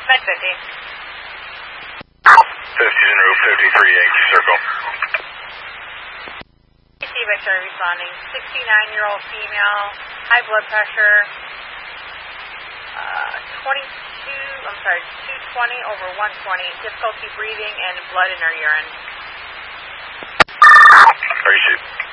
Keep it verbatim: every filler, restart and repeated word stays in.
Med fifty. fifty in route fifty-three, Yankee Circle. Victor responding. sixty-nine-year-old female, high blood pressure, uh, twenty-two, I'm sorry, two twenty over one twenty, difficulty breathing and blood in her urine. Are you